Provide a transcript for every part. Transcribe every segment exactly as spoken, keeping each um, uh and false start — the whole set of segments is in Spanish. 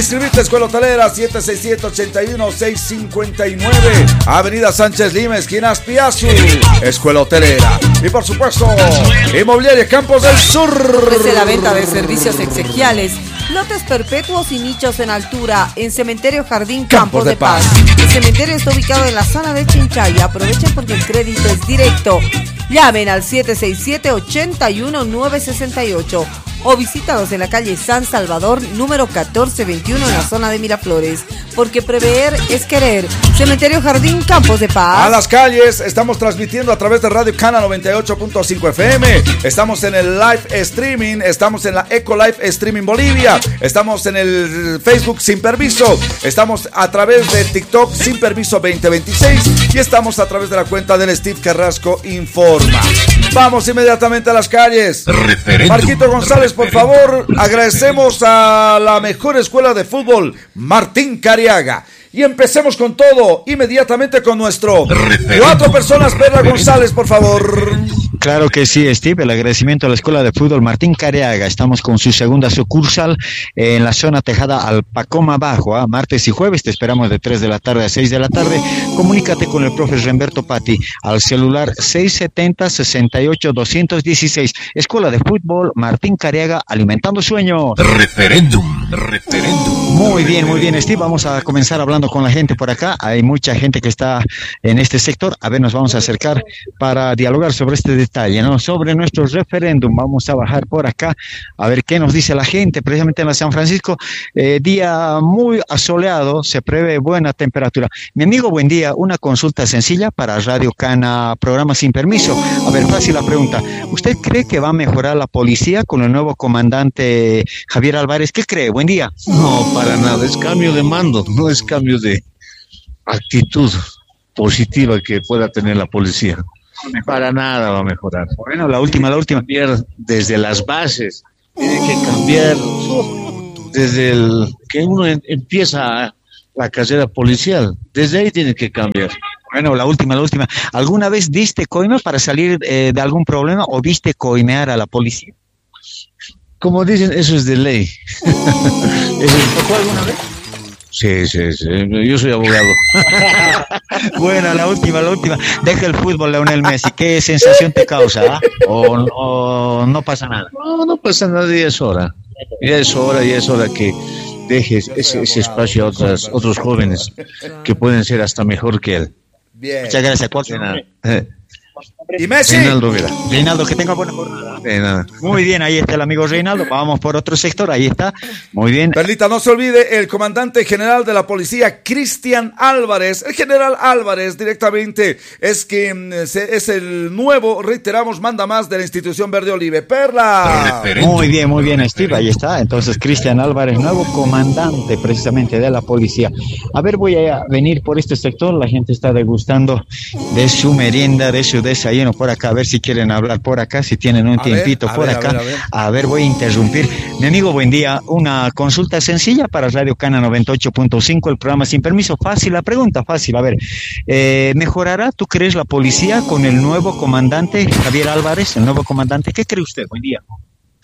Inscribirte, Escuela Hotelera, siete seis siete, ocho uno, seis cinco nueve, Avenida Sánchez Lima, esquina Aspiazu, Escuela Hotelera. Y por supuesto, Inmobiliaria Campos del Sur. Ofrece la venta de servicios exequiales, lotes perpetuos y nichos en altura en Cementerio Jardín Campos, Campos de, de Paz. Paz. El cementerio está ubicado en la zona de Chinchaya. Aprovechen porque el crédito es directo. Llamen al siete seis siete, ocho uno, nueve seis ocho o visítanos en la calle San Salvador, número catorce veintiuno, en la zona de Miraflores. Porque prever es querer. Cementerio Jardín Campos de Paz. A las calles, estamos transmitiendo a través de Radio Cana noventa y ocho punto cinco F M. Estamos en el live streaming, estamos en la Eco Live Streaming Bolivia, estamos en el Facebook Sin Permiso, estamos a través de TikTok Sin Permiso veinte veintiséis y estamos a través de la cuenta del Steve Carrasco Informa. Vamos inmediatamente a las calles. Referéndum. Marquito González, por favor, agradecemos a la mejor escuela de fútbol, Martín Cariaga. Y empecemos con todo, inmediatamente con nuestro Referéndum. Cuatro personas, Perla González, por favor. Claro que sí, Steve, el agradecimiento a la Escuela de Fútbol Martín Cariaga. Estamos con su segunda sucursal en la zona tejada Alpacoma Bajo, ¿eh? Martes y jueves, te esperamos de tres de la tarde a seis de la tarde. Comunícate con el profe Remberto Patti al celular seis setenta, sesenta y ocho, doscientos dieciséis. Escuela de Fútbol Martín Cariaga, alimentando sueños. Referéndum, referéndum. Muy bien, muy bien, Steve, vamos a comenzar hablando con la gente por acá. Hay mucha gente que está en este sector. A ver, nos vamos a acercar para dialogar sobre este detalle, ¿no? Sobre nuestro referéndum. Vamos a bajar por acá a ver qué nos dice la gente. Precisamente en la San Francisco, eh, día muy asoleado, se prevé buena temperatura. Mi amigo, buen día. Una consulta sencilla para Radio Cana, programa Sin Permiso. A ver, fácil la pregunta. ¿Usted cree que va a mejorar la policía con el nuevo comandante Javier Álvarez? ¿Qué cree? Buen día. No, para nada. Es cambio de mando, no es cambio de actitud positiva que pueda tener la policía. Para nada va a mejorar. Bueno, la última, la última. Cambiar desde las bases, tiene que cambiar desde el que uno en, empieza la carrera policial, desde ahí tiene que cambiar. Bueno, la última, la última. ¿Alguna vez diste coima para salir eh, de algún problema o viste coimear a la policía? Como dicen, eso es de ley. ¿Eso tocó alguna vez? Sí, sí, sí, yo soy abogado. Bueno, la última, la última. Deja el fútbol, Leonel Messi. ¿Qué sensación te causa? ¿eh? ¿O, o no pasa nada? No, no pasa nada, ya es hora. Ya es hora, ya es hora que dejes ese, ese espacio a otras, otros jóvenes que pueden ser hasta mejor que él. Bien. Muchas gracias, Cuauhtémoc. Y Messi. Reinaldo, mira. Reinaldo, que tenga buena jornada. De nada. Muy bien, ahí está el amigo Reinaldo. Vamos por otro sector, ahí está. Muy bien. Perlita, no se olvide el comandante general de la policía, Cristian Álvarez. El general Álvarez directamente es quien es el nuevo, reiteramos, manda más de la institución Verde Olive. Perla. Muy bien, muy bien, Steve, ahí está. Entonces, Cristian Álvarez, nuevo comandante precisamente de la policía. A ver, voy a venir por este sector. La gente está degustando de su merienda, de su desayuno por acá. A ver si quieren hablar por acá, si tienen un a tiempito ver, por ver, acá. A ver, a, ver. a ver, voy a interrumpir. Mi amigo, buen día. Una consulta sencilla para Radio Cana noventa y ocho punto cinco, el programa Sin Permiso. Fácil la pregunta, fácil. A ver, eh, ¿mejorará, tú crees, la policía con el nuevo comandante Javier Álvarez, el nuevo comandante? ¿Qué cree usted? Buen día.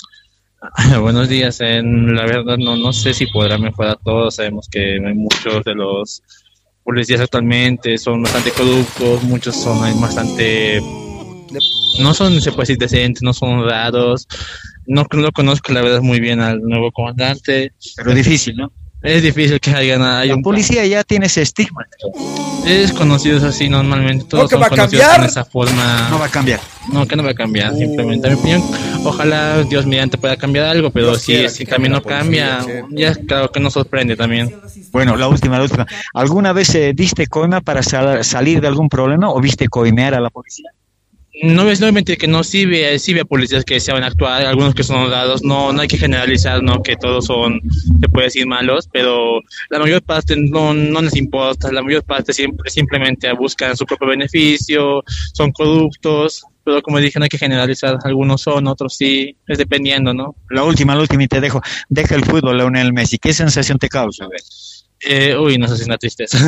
Buenos días. En la verdad, no, no sé si podrá mejorar todo. Sabemos que hay muchos de los policías actualmente son bastante corruptos, muchos son bastante, no son, se puede decir, decentes, no son honrados. No, no conozco la verdad muy bien al nuevo comandante, pero difícil, ¿no? Es difícil que haya nada. La un policía ya tiene ese estigma. Es conocido así normalmente. Todos ¿No que son va a conocidos cambiar? de esa forma. No va a cambiar. No, que no va a cambiar. Uh. Simplemente, a mi opinión, ojalá Dios mediante pueda cambiar algo, pero Dios si, si también no cambia, ya claro que nos sorprende también. Bueno, la última, la última. ¿Alguna vez eh, diste coima para sal- salir de algún problema o viste coimear a la policía? No es no mentir que no, sí ve, sí ve policías que saben actuar, algunos que son honrados, no, no hay que generalizar, no que todos son, se puede decir, malos, pero la mayor parte no, no les importa, la mayor parte siempre simplemente buscan su propio beneficio, son corruptos, pero como dije, no hay que generalizar, algunos son, otros sí, es dependiendo, ¿no? La última, la última y te dejo, deja el fútbol, Leonel Messi, ¿qué sensación te causa? A ver. Eh, uy, no sé si es una tristeza.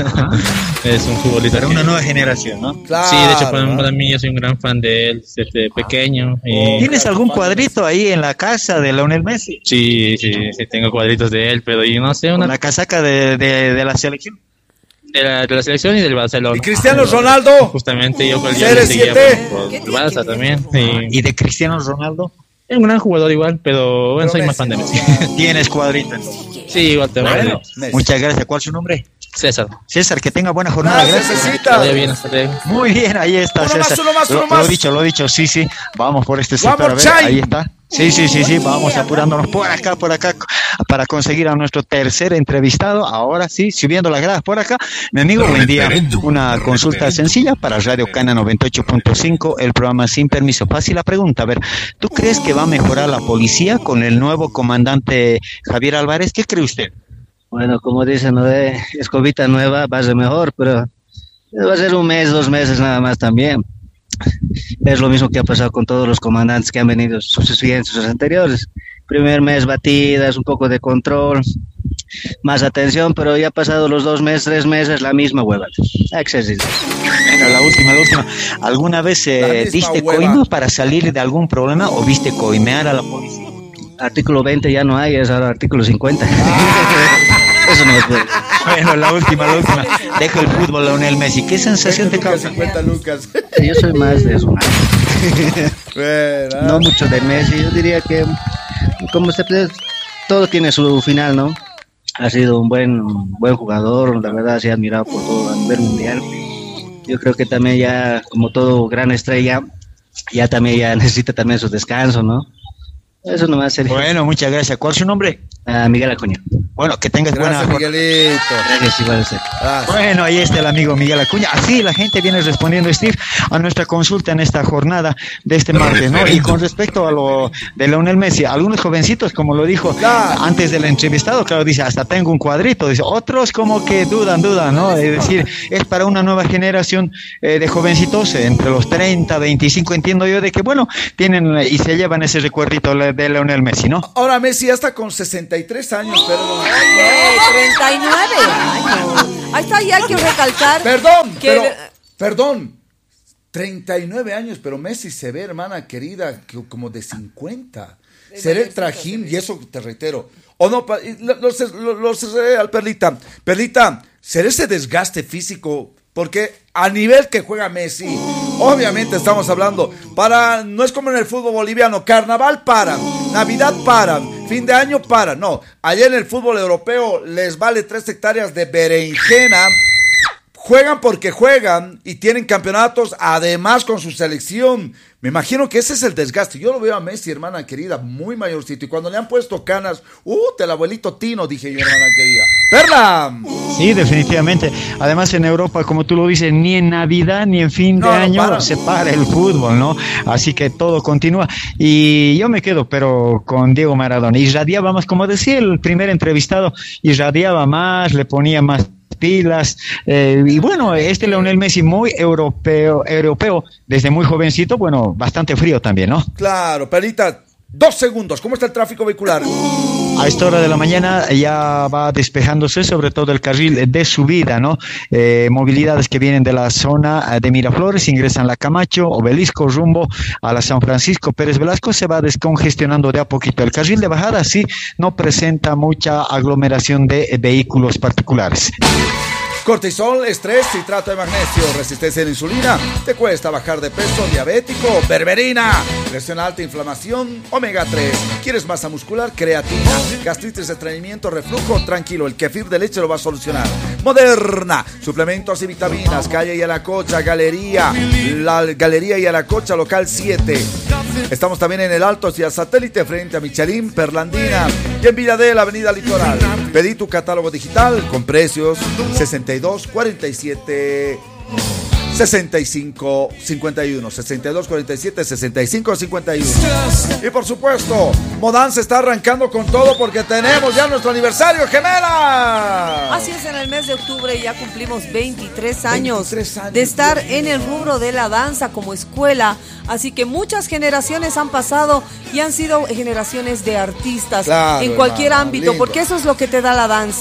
Es un futbolista. Pero que... una nueva generación, ¿no? Claro, sí, de hecho, para, ¿no? para mí yo soy un gran fan de él desde pequeño. Y... ¿Tienes algún cuadrito ahí en la casa de Lionel Messi? Sí, sí, sí, tengo cuadritos de él, pero yo no sé, una Una casaca de, de, de la selección. de la, de la selección y del Barcelona. ¿Y Cristiano Ronaldo? Justamente yo con C R siete. por ¿Qué el tiene Barça que ver? también. Y ¿Y de Cristiano Ronaldo? es un gran jugador igual, pero bueno, Pero soy Messi, más fan de ¿no? Messi. ¿Tienes cuadrito entonces? Sí, igual tengo. Bueno, Messi. muchas gracias. ¿Cuál es su nombre? César. César, que tenga buena jornada. Gracias, Gracias. Cecita. Todavía bien, hasta luego. Muy bien, ahí está Uno más, César. uno más, lo, uno lo más. he dicho, lo he dicho, sí, sí. Vamos por este sector, a Vamos, ver, Chay. ahí está. Sí, sí, sí, sí, vamos apurándonos por acá, por acá, para conseguir a nuestro tercer entrevistado. Ahora sí, subiendo las gradas por acá. Mi amigo, buen día. Una consulta sencilla para Radio Cana noventa y ocho punto cinco, el programa Sin Permiso. Fácil la pregunta, a ver, ¿tú crees que va a mejorar la policía con el nuevo comandante Javier Álvarez? ¿Qué cree usted? Bueno, como dicen, ¿no? De escobita nueva va a ser mejor, pero va a ser un mes, dos meses nada más también. Es lo mismo que ha pasado con todos los comandantes que han venido sucediendo sus anteriores. Primer mes batidas, un poco de control, más atención, pero ya pasado los dos meses, tres meses, la misma hueva. Exceso. Venga, la última, la última. ¿Alguna vez La eh, misma diste hueva. coima para salir de algún problema o viste coimear a la policía? Artículo veinte ya no hay, es ahora artículo cincuenta. Eso no es bueno. Bueno, la última, la última. Deja el fútbol, Lionel Messi. ¿Qué sensación te causa? cincuenta lucas. Yo soy más de eso. Bueno, No mucho de Messi, yo diría que como se puede, todo tiene su final, ¿no? Ha sido un buen un buen jugador, la verdad se ha admirado por todo a nivel mundial. Yo creo que también ya, como todo gran estrella, ya también ya necesita también su descanso, ¿no? Eso nomás sería. Bueno, muchas gracias. ¿Cuál es su nombre? Ah, Miguel Acuña. Bueno, que tengas gracias, buena... Miguelito. Gracias, igual a usted. Gracias. Bueno, ahí está el amigo Miguel Acuña. Así la gente viene respondiendo, Steve, a nuestra consulta en esta jornada de este martes, ¿no? Y con respecto a lo de Lionel Messi, algunos jovencitos, como lo dijo Claro. antes del entrevistado, claro, dice, hasta tengo un cuadrito, dice, otros como que dudan, dudan, ¿no? Es decir, es para una nueva generación eh, de jovencitos, eh, entre los treinta, veinticinco, entiendo yo, de que, bueno, tienen eh, y se llevan ese recuerdito le- de Lionel Messi, ¿no? Ahora Messi ya está con sesenta y tres años, perdón. Oye, treinta y nueve años. Ahí está, y hay que recalcar. Perdón, que pero, el- perdón. treinta y nueve años, pero Messi se ve, hermana querida, que como de cincuenta. Seré trajín, y eso te reitero. O no, pa- y lo, lo, lo- lo cerré al Perlita. Perlita, ¿será ese desgaste físico? Porque a nivel que juega Messi, obviamente estamos hablando, para, no es como en el fútbol boliviano, carnaval para, Navidad para, fin de año para, no, allá en el fútbol europeo les vale tres hectáreas de berenjena, juegan porque juegan y tienen campeonatos además con su selección. Me imagino que ese es el desgaste. Yo lo veo a Messi, hermana querida, muy mayorcito. Y cuando le han puesto canas, ¡uh! El abuelito Tino, dije yo, hermana querida. ¡Perla! Sí, definitivamente. Además, en Europa, como tú lo dices, ni en Navidad ni en fin No, de no año para. se para el fútbol, ¿no? Así que todo continúa. Y yo me quedo, pero con Diego Maradona. Irradiaba más, como decía el primer entrevistado, irradiaba más, le ponía más pilas, eh, y bueno, este Lionel Messi muy europeo, europeo, desde muy jovencito, bueno, bastante frío también, ¿no? Claro, Perlita, dos segundos. ¿Cómo está el tráfico vehicular? A esta hora de la mañana ya va despejándose sobre todo el carril de subida, ¿no? Eh, movilidades que vienen de la zona de Miraflores, ingresan la Camacho, Obelisco, rumbo a la San Francisco Pérez Velasco, se va descongestionando de a poquito. El carril de bajada sí no presenta mucha aglomeración de vehículos particulares. Cortisol, estrés, citrato de magnesio, resistencia a la insulina, te cuesta bajar de peso, diabético, berberina, presión alta, inflamación, omega tres, quieres masa muscular, creatina, gastritis, estreñimiento, reflujo, tranquilo, el kefir de leche lo va a solucionar. Moderna, suplementos y vitaminas, calle Yanacocha, Galería, la Galería Yanacocha, local siete. Estamos también en el Alto hacia Satélite, frente a Michelin, Perlandina, y en Villa de la Avenida Litoral. Pedí tu catálogo digital con precios sesenta y dos, cuarenta y siete, sesenta y cinco, cincuenta y uno, sesenta y dos, cuarenta y siete, sesenta y cinco, cincuenta y uno. Y por supuesto, Modán se está arrancando con todo porque tenemos ya nuestro aniversario, gemela. Así es, en el mes de octubre ya cumplimos veintitrés años, veintitrés años, de estar Dios mío. en el rubro de la danza como escuela, así que muchas generaciones han pasado y han sido generaciones de artistas Claro, en cualquier hermano, ámbito, lindo. porque eso es lo que te da la danza,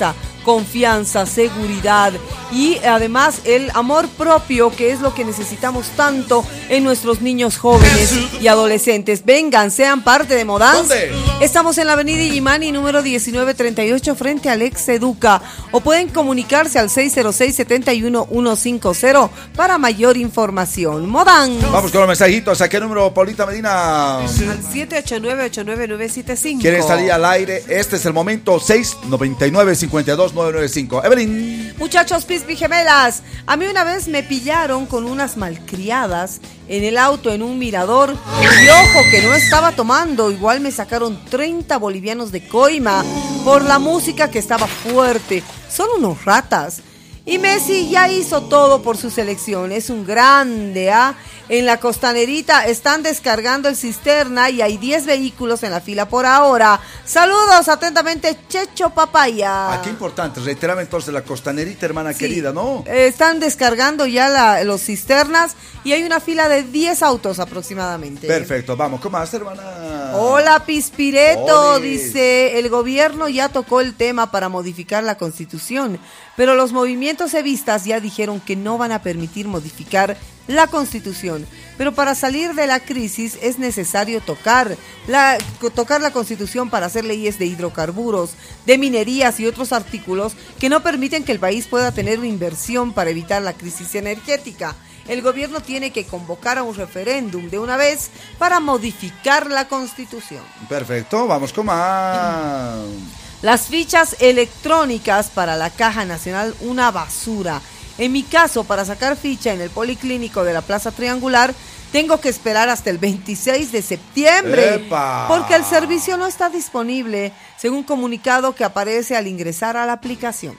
confianza, seguridad y además el amor propio, que es lo que necesitamos tanto en nuestros niños jóvenes y adolescentes. Vengan, sean parte de Modans. ¿Dónde? Estamos en la avenida Illimani, número diecinueve treinta y ocho, frente al Ex Educa, o pueden comunicarse al seis cero seis, siete uno uno cinco cero para mayor información. Modans. Vamos con los mensajitos. ¿A qué número, Paulita Medina? Al siete ocho nueve, ocho nueve nueve siete cinco. ¿Quieren salir al aire? Este es el momento. seis noventa y nueve, cincuenta y dos, nueve nueve cinco. Evelyn. Muchachos, Pispi Gemelas, a mí una vez me pillaron con unas malcriadas en el auto en un mirador y ojo que no estaba tomando, igual me sacaron treinta bolivianos de coima por la música que estaba fuerte. Son unos ratas. Y Messi ya hizo todo por su selección, es un grande, ¿ah? En la Costanerita están descargando el cisterna y hay diez vehículos en la fila por ahora. Saludos, atentamente, Checho Papaya. Ah, qué importante, reiterame entonces la Costanerita, hermana Sí, querida, ¿no? eh, están descargando ya la, los cisternas y hay una fila de diez autos aproximadamente. Perfecto, vamos, ¿cómo más, hermana? Hola, Pispireto, Olis. dice, el gobierno ya tocó el tema para modificar la Constitución, pero los movimientos evistas ya dijeron que no van a permitir modificar la Constitución. Pero para salir de la crisis es necesario tocar la, tocar la Constitución para hacer leyes de hidrocarburos, de minerías y otros artículos que no permiten que el país pueda tener una inversión para evitar la crisis energética. El gobierno tiene que convocar a un referéndum de una vez para modificar la Constitución. Perfecto, vamos con más. Las fichas electrónicas para la Caja Nacional, una basura. En mi caso, para sacar ficha en el Policlínico de la Plaza Triangular, tengo que esperar hasta el veintiséis de septiembre. ¡Epa! Porque el servicio no está disponible, según comunicado que aparece al ingresar a la aplicación.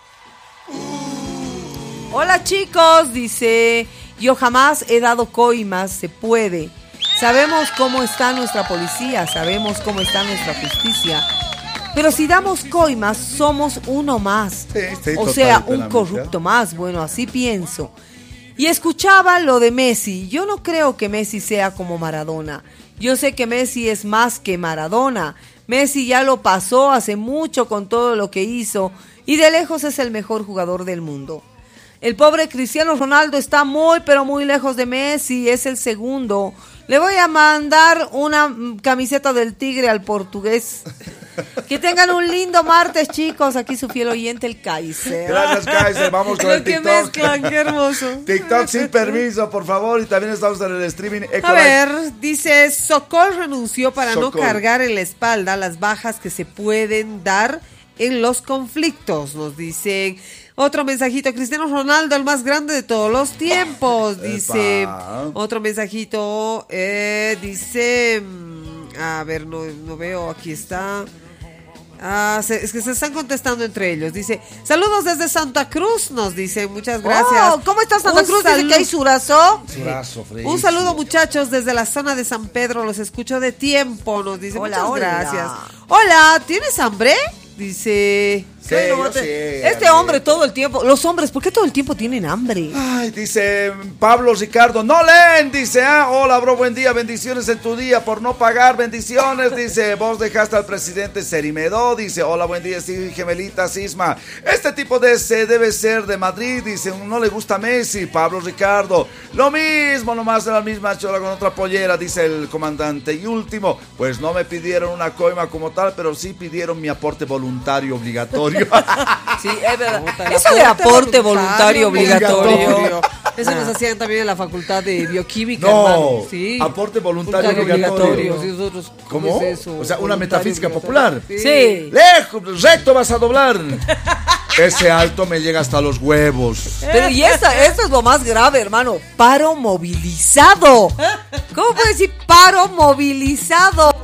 Hola chicos, dice, yo jamás he dado coimas, se puede. Sabemos cómo está nuestra policía, sabemos cómo está nuestra justicia. Pero si damos coimas, somos uno más. Sí, sí, o total, sea, un plenamente. corrupto más. Bueno, así pienso. Y escuchaba lo de Messi. Yo no creo que Messi sea como Maradona. Yo sé que Messi es más que Maradona. Messi ya lo pasó hace mucho con todo lo que hizo. Y de lejos es el mejor jugador del mundo. El pobre Cristiano Ronaldo está muy, pero muy lejos de Messi. Es el segundo. Le voy a mandar una mm, camiseta del Tigre al portugués. Que tengan un lindo martes, chicos. Aquí su fiel oyente, el Kaiser. Gracias, Kaiser. Vamos con Lo el que TikTok. mezclan, qué hermoso. TikTok sin permiso, por favor. Y también estamos en el streaming Eco A Live. ver, dice, Sokol renunció para Sokol. no cargar en la espalda las bajas que se pueden dar en los conflictos, nos dicen. Otro mensajito, Cristiano Ronaldo, el más grande de todos los tiempos, dice. Epa. Otro mensajito, eh, dice, mm, a ver, no, no veo, aquí está. Ah, se- es que se están contestando entre ellos. Dice, saludos desde Santa Cruz, nos dice, muchas gracias. Oh, ¿cómo estás, Santa Un Cruz? Dice salu- que hay surazo. Surazo, fresco. Un saludo, muchachos, desde la zona de San Pedro. Los escucho de tiempo, nos dice. Hola, Muchas hola. gracias. Hola, ¿tienes hambre? Dice. Sí, Bueno, yo mate- sí, este amigo. hombre todo el tiempo, los hombres, ¿por qué todo el tiempo tienen hambre? Ay, dice Pablo Ricardo, no leen, dice, ah, hola bro, buen día, bendiciones en tu día por no pagar, bendiciones, dice, vos dejaste al presidente Serimedo, dice, hola, buen día, sí, gemelita, Sisma, este tipo de se debe ser de Madrid, dice, no le gusta Messi, Pablo Ricardo, lo mismo, nomás de la misma chola con otra pollera, dice el comandante, y último, pues no me pidieron una coima como tal, pero sí pidieron mi aporte voluntario obligatorio. Sí, es verdad. El Eso de aporte voluntario obligatorio. obligatorio. Eso nos hacían también en la facultad de bioquímica, No, hermano. Sí. aporte voluntario Voluntario obligatorio. obligatorio. Sí, nosotros, ¿Cómo? es eso? O sea, una Voluntario metafísica obligatorio. popular. Sí. Lejos, recto vas a doblar. Ese alto me llega hasta los huevos. Pero y esta, esto es lo más grave, hermano. Paro movilizado. ¿Cómo puede decir paro movilizado?